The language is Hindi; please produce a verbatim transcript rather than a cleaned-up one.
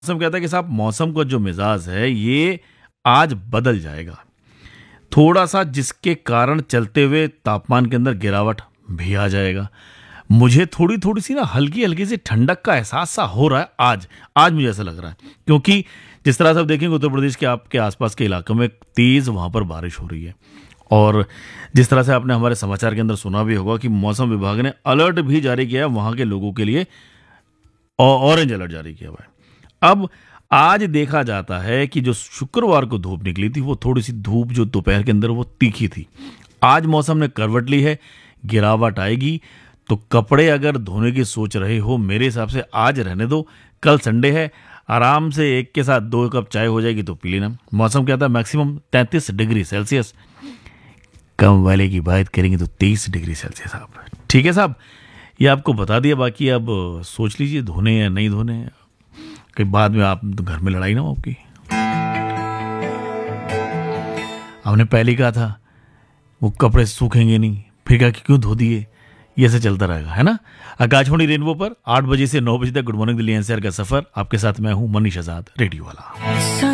मौसम कहता है कि साहब मौसम का जो मिजाज है ये आज बदल जाएगा थोड़ा सा, जिसके कारण चलते हुए तापमान के अंदर गिरावट भी आ जाएगा। मुझे थोड़ी थोड़ी सी ना हल्की हल्की सी ठंडक का एहसास सा हो रहा है आज आज मुझे ऐसा लग रहा है, क्योंकि जिस तरह से आप देखेंगे उत्तर प्रदेश के आपके आसपास के इलाकों में तेज वहां पर बारिश हो रही है, और जिस तरह से आपने हमारे समाचार के अंदर सुना भी होगा कि मौसम विभाग ने अलर्ट भी जारी किया है वहां के लोगों के लिए, ऑरेंज अलर्ट जारी किया हुआ है। अब आज देखा जाता है कि जो शुक्रवार को धूप निकली थी वो थोड़ी सी धूप जो दोपहर के अंदर वो तीखी थी। आज मौसम ने करवट ली है, गिरावट आएगी, तो कपड़े अगर धोने की सोच रहे हो मेरे हिसाब से आज रहने दो। कल संडे है, आराम से एक के साथ दो कप चाय हो जाएगी तो पी लेना। मौसम कहता है मैक्सिमम तैंतीस डिग्री सेल्सियस, कम वाले की बात करेंगे तो तेईस डिग्री सेल्सियस। आप ठीक है साहब, ये आपको बता दिया, बाकी अब सोच लीजिए धोने या नहीं धोने, कि बाद में आप घर में लड़ाई ना हो आपकी। हमने पहले कहा था वो कपड़े सूखेंगे नहीं, फिर कहा कि क्यों धो दिए, ये ऐसे चलता रहेगा, है ना। आकाशवाणी रेनबो पर आठ बजे से नौ बजे तक गुड मॉर्निंग दिल्ली एनसीआर का सफर, आपके साथ मैं हूं मनीष आजाद, रेडियो वाला।